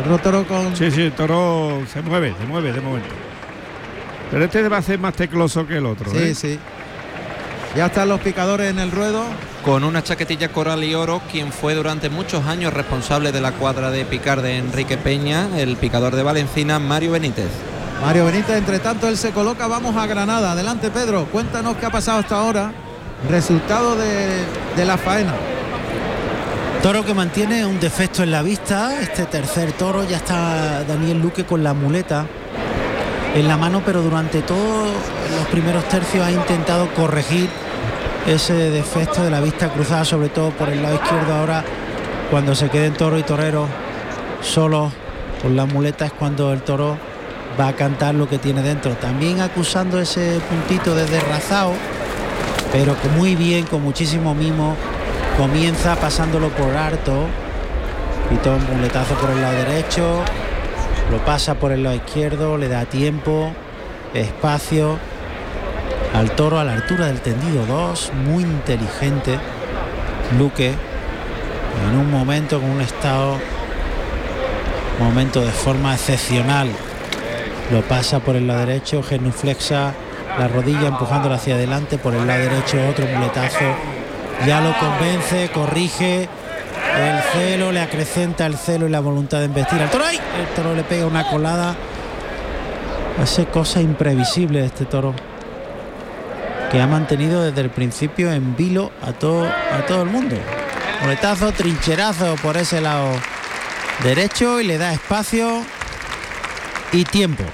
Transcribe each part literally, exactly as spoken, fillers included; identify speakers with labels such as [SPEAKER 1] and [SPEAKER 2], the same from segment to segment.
[SPEAKER 1] Otro toro con...
[SPEAKER 2] Sí, sí, el toro se mueve, se mueve de momento. Pero este va a ser más tecloso que el otro.
[SPEAKER 1] Sí,
[SPEAKER 2] ¿eh?
[SPEAKER 1] sí. Ya están los picadores en el ruedo.
[SPEAKER 3] Con una chaquetilla coral y oro, quien fue durante muchos años responsable de la cuadra de picar de Enrique Peña, el picador de Valencina, Mario Benítez.
[SPEAKER 1] Mario Benítez, entre tanto, él se coloca. Vamos a Granada. Adelante, Pedro. Cuéntanos qué ha pasado hasta ahora. Resultado de, de la faena.
[SPEAKER 4] Toro que mantiene un defecto en la vista. Este tercer toro, ya está Daniel Luque con la muleta en la mano, pero durante todos los primeros tercios ha intentado corregir ese defecto de la vista cruzada, sobre todo por el lado izquierdo. Ahora, cuando se queden toro y torero solos con la muleta, es cuando el toro va a cantar lo que tiene dentro, también acusando ese puntito de desrazado, pero que muy bien, con muchísimo mimo, comienza pasándolo por harto, quitó un muletazo por el lado derecho, lo pasa por el lado izquierdo, le da tiempo, espacio al toro a la altura del tendido dos, muy inteligente Luque, en un momento con un estado, momento de forma excepcional. Lo pasa por el lado derecho, genuflexa la rodilla empujándola hacia adelante, por el lado derecho otro muletazo, ya lo convence, corrige el celo, le acrecenta el celo y la voluntad de embestir al toro. ¡Ay! El toro le pega una colada, hace cosa imprevisible de este toro, que ha mantenido desde el principio en vilo a todo, a todo el mundo. Muletazo, trincherazo por ese lado derecho y le da espacio y tiempo.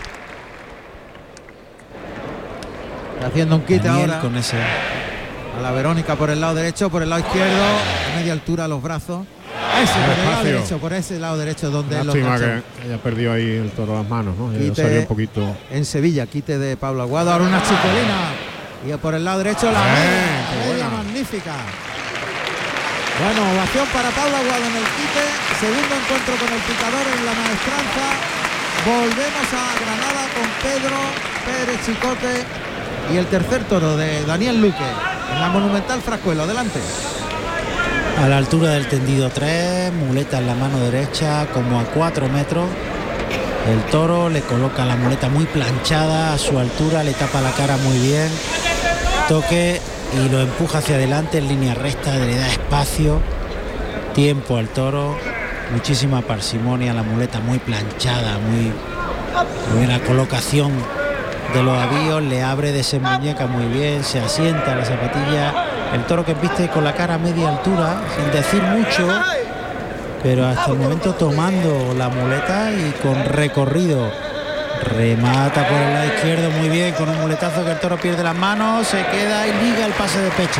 [SPEAKER 1] Haciendo un quite
[SPEAKER 4] Daniel
[SPEAKER 1] ahora
[SPEAKER 4] con ese...
[SPEAKER 1] a la Verónica por el lado derecho, por el lado izquierdo, a media altura los brazos. Ese por el lado derecho, por ese lado derecho donde él lo
[SPEAKER 2] Lástima
[SPEAKER 1] enganchó.
[SPEAKER 2] que haya perdido ahí el toro las manos, ¿no? Ya
[SPEAKER 1] Quite
[SPEAKER 2] salió un poquito.
[SPEAKER 1] en Sevilla, quite de Pablo Aguado, ahora una chicolina. Y por el lado derecho la
[SPEAKER 2] Bien,
[SPEAKER 1] media,
[SPEAKER 2] qué
[SPEAKER 1] la media
[SPEAKER 2] buena.
[SPEAKER 1] magnífica. Bueno, ovación para Pablo Aguado en el quite. Segundo encuentro con el picador en la maestranza. Volvemos a Granada con Pedro Pérez Chicote y el tercer toro de Daniel Luque en la Monumental Frascuelo. Adelante.
[SPEAKER 4] A la altura del tendido tres, muleta en la mano derecha, como a cuatro metros. El toro le coloca la muleta muy planchada a su altura, le tapa la cara muy bien. Toque y lo empuja hacia adelante en línea recta, le da espacio, tiempo al toro, muchísima parsimonia, la muleta muy planchada, muy, muy buena colocación de los avíos, le abre, desemmuñeca muy bien, se asienta la zapatilla. El toro que viste con la cara a media altura, sin decir mucho, pero hasta el momento tomando la muleta y con recorrido. Remata por el lado izquierdo muy bien, con un muletazo que el toro pierde las manos, se queda y liga el pase de pecho.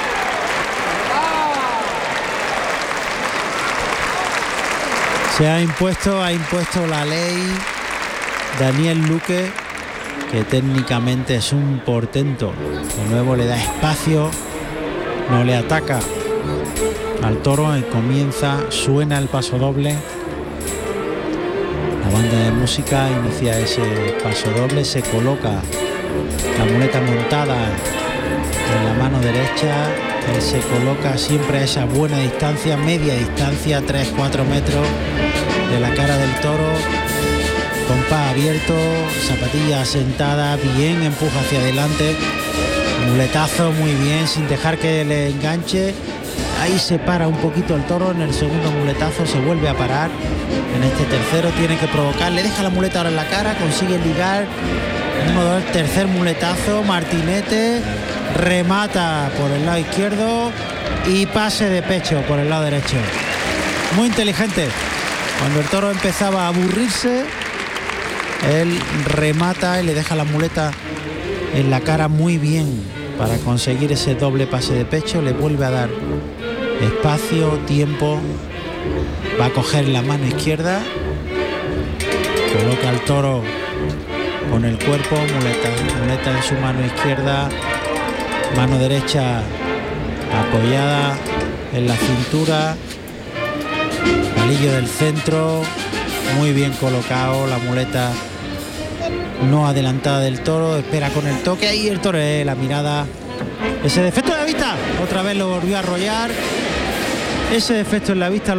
[SPEAKER 4] Se ha impuesto, ha impuesto la ley Daniel Luque, que técnicamente es un portento. De nuevo le da espacio, no le ataca al toro y comienza, suena el paso doble. La banda de música inicia ese paso doble, se coloca la muleta montada en la mano derecha, él se coloca siempre a esa buena distancia, media distancia, tres cuatro metros de la cara del toro, compás abierto, zapatilla sentada, bien, empuja hacia adelante, muletazo muy bien, sin dejar que le enganche. Ahí se para un poquito el toro, en el segundo muletazo se vuelve a parar, en este tercero tiene que provocar, le deja la muleta ahora en la cara, consigue ligar, uno, dos, tercer muletazo, martinete, remata por el lado izquierdo y pase de pecho por el lado derecho. Muy inteligente, cuando el toro empezaba a aburrirse, él remata y le deja la muleta en la cara muy bien para conseguir ese doble pase de pecho, le vuelve a dar espacio, tiempo, va a coger la mano izquierda, coloca al toro con el cuerpo, muleta, muleta en su mano izquierda, mano derecha apoyada en la cintura, palillo del centro, muy bien colocado, la muleta no adelantada del toro, espera con el toque, ahí el toro, eh, la mirada, ese defecto de la vista, otra vez lo volvió a arrollar, ese defecto en la vista